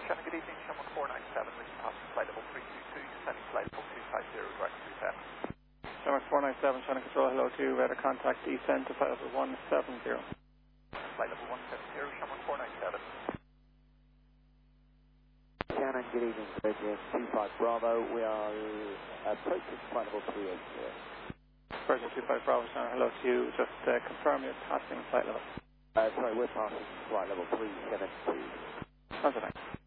Shannon, good evening. Shamrock 497, reaching passing flight level 322, descending flight level 250, direct 210. Shamrock 497, Shannon Control, hello to you. Radar contact, descend to flight level 170. Flight level 170, Shamrock 497. Shannon, good evening, Virgin 25 Bravo. We are approaching flight level 380. Virgin 25 Bravo, Shannon, hello to you. Just confirm you're passing flight level. Sorry, we're passing flight level 372. How's it?